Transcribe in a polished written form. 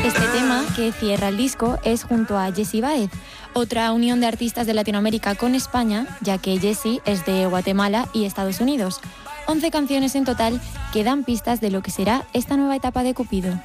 Este tema, que cierra el disco, es junto a Jessie Baez, otra unión de artistas de Latinoamérica con España, ya que Jessie es de Guatemala y Estados Unidos. 11 canciones en total que dan pistas de lo que será esta nueva etapa de Cupido.